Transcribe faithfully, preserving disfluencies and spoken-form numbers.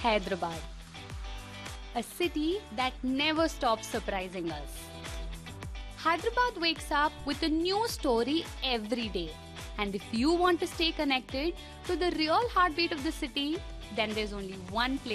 Hyderabad, a city that never stops surprising us. Hyderabad wakes up with a new story every day. And if you want to stay connected to the real heartbeat of the city, then there's only one place